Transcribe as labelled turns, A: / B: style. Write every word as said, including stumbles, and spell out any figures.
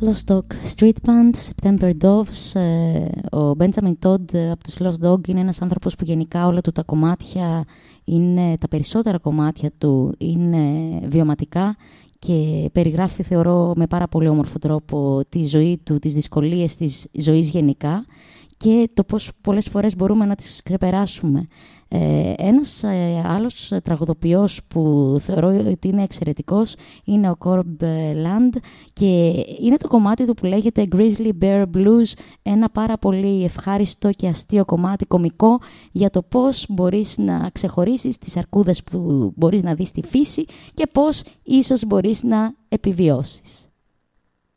A: Lost Dog Street Band, September Doves. Ο Benjamin Todd από τους Lost Dog είναι ένας άνθρωπος που γενικά όλα του τα κομμάτια, είναι, τα περισσότερα κομμάτια του είναι βιωματικά και περιγράφει, θεωρώ, με πάρα πολύ όμορφο τρόπο τη ζωή του, τις δυσκολίες της ζωής γενικά και το πώς πολλές φορές μπορούμε να τις ξεπεράσουμε. Ε, ένας ε, άλλος τραγουδοποιός που θεωρώ ότι είναι εξαιρετικός είναι ο Corb Land και είναι το κομμάτι του που λέγεται Grizzly Bear Blues, ένα πάρα πολύ ευχάριστο και αστείο κομμάτι, κωμικό, για το πώς μπορείς να ξεχωρίσεις τις αρκούδες που μπορείς να δεις στη φύση και πώς ίσως μπορείς να επιβιώσεις.